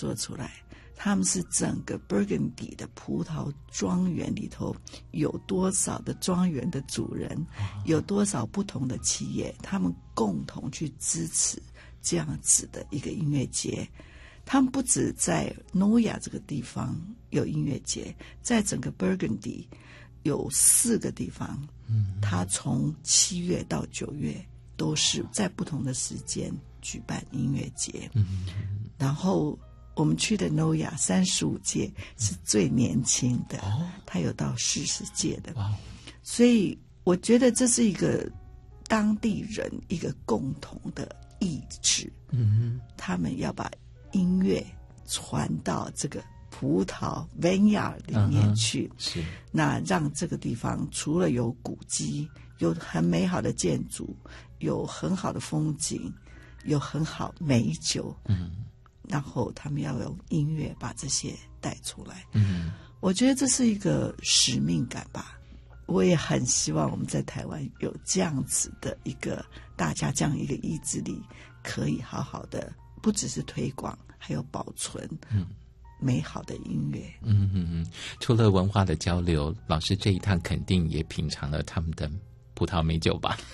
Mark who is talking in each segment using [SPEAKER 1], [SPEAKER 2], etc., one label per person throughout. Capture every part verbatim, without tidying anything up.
[SPEAKER 1] 做出来。他们是整个 Burgundy 的葡萄庄园里头有多少的庄园的主人，有多少不同的企业，他们共同去支持这样子的一个音乐节。他们不止在 Noya 这个地方有音乐节，在整个 Burgundy 有四个地方，他从七月到九月都是在不同的时间举办音乐节。然后我们去的 Noya 三十五届是最年轻的，他有到四十届的，所以我觉得这是一个当地人一个共同的意志，他们要把音乐传到这个葡萄 vineyard 里面去， uh-huh, 是那让这个地方除了有古迹，有很美好的建筑，有很好的风景，有很好美酒，嗯，然后他们要用音乐把这些带出来，嗯，我觉得这是一个使命感吧。我也很希望我们在台湾有这样子的一个大家这样一个意志力，可以好好的不只是推广，还有保存美好的音乐。
[SPEAKER 2] 嗯嗯嗯。除了文化的交流，老师这一趟肯定也品尝了他们的葡萄美酒吧？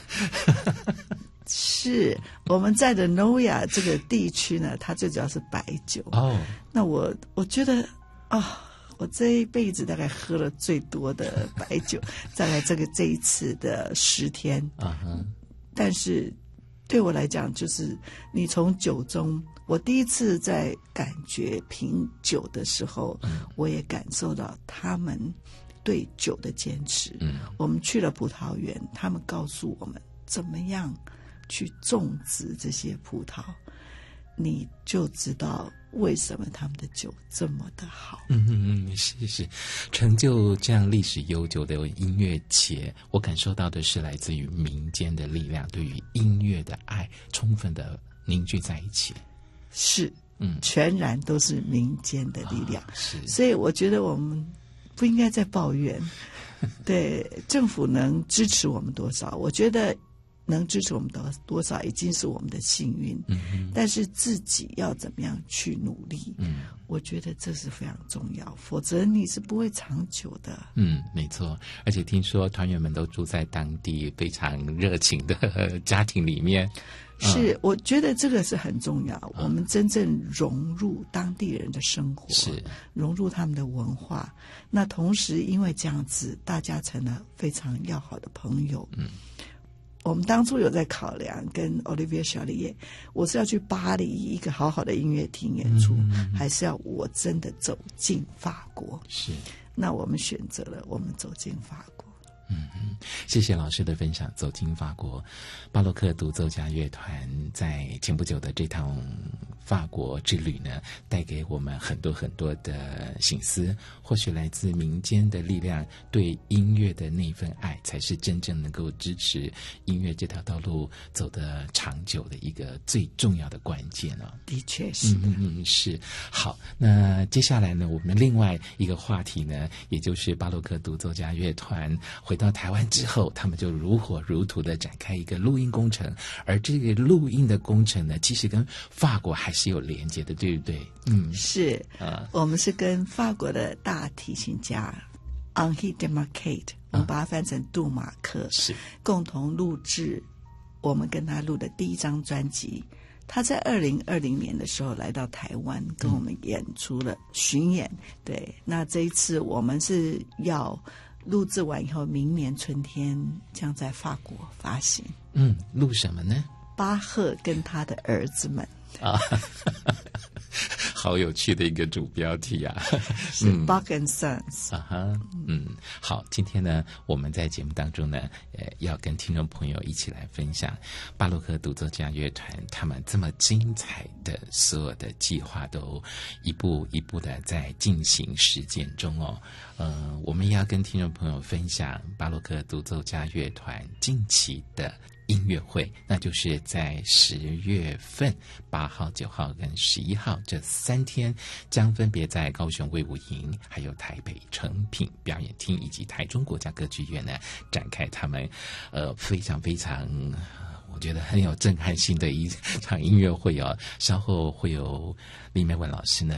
[SPEAKER 1] 是，我们在的 Noya 这个地区呢，它最主要是白酒。哦，那我我觉得啊、哦，我这一辈子大概喝了最多的白酒，在这个这一次的十天。啊哈，但是对我来讲，就是你从酒中，我第一次在感觉品酒的时候，嗯、我也感受到他们对酒的坚持。嗯，我们去了葡萄园，他们告诉我们怎么样去种植这些葡萄，你就知道为什么他们的酒这么的好。
[SPEAKER 2] 嗯嗯嗯，是是，成就这样历史悠久的音乐节，我感受到的是来自于民间的力量，对于音乐的爱充分的凝聚在一起。
[SPEAKER 1] 是，嗯，全然都是民间的力量。
[SPEAKER 2] 哦、是，
[SPEAKER 1] 所以我觉得我们不应该再抱怨。对，政府能支持我们多少？我觉得能支持我们多多少已经是我们的幸运，嗯，但是自己要怎么样去努力，嗯，我觉得这是非常重要，否则你是不会长久的。
[SPEAKER 2] 嗯，没错。而且听说团员们都住在当地非常热情的家庭里面。
[SPEAKER 1] 是，嗯、我觉得这个是很重要、嗯。我们真正融入当地人的生活，是融入他们的文化。那同时，因为这样子，大家成了非常要好的朋友。嗯。我们当初有在考量跟 Olivier 小李叶，我是要去巴黎一个好好的音乐厅演出、嗯、还是要我真的走进法国。
[SPEAKER 2] 是，
[SPEAKER 1] 那我们选择了我们走进法国。
[SPEAKER 2] 嗯嗯，谢谢老师的分享。走进法国，巴洛克独奏家乐团在前不久的这趟法国之旅呢，带给我们很多很多的省思。或许来自民间的力量，对音乐的那份爱，才是真正能够支持音乐这条道路走得长久的一个最重要的关键哦。
[SPEAKER 1] 的确是的，
[SPEAKER 2] 嗯嗯是。好，那接下来呢，我们另外一个话题呢，也就是巴洛克独奏家乐团回到台湾之后，他们就如火如荼的展开一个录音工程，而这个录音的工程呢，其实跟法国还是有连接的，对不对？
[SPEAKER 1] 嗯，是啊，我们是跟法国的大提琴家 Henri Demarquet， 我们把它翻成杜马克，是共同录制我们跟他录的第一张专辑。他在二零二零年的时候来到台湾，跟我们演出了巡演。对，那这一次我们是要录制完以后，明年春天将在法国发行。
[SPEAKER 2] 嗯，录什么呢？
[SPEAKER 1] 巴赫跟他的儿子们
[SPEAKER 2] 啊，好有趣的一个主标题啊！
[SPEAKER 1] 是 Bach and Sons
[SPEAKER 2] 啊哈，嗯，好，今天呢，我们在节目当中呢，呃，要跟听众朋友一起来分享巴洛克独奏家乐团他们这么精彩的所有的计划，都一步一步的在进行实践中哦。呃，我们也要跟听众朋友分享巴洛克独奏家乐团近期的音乐会，那就是在十月份八号、九号跟十一号这三天，将分别在高雄卫武营、还有台北诚品表演厅以及台中国家歌剧院呢，展开他们呃非常非常我觉得很有震撼性的一场音乐会哦。稍后会有李美文老师呢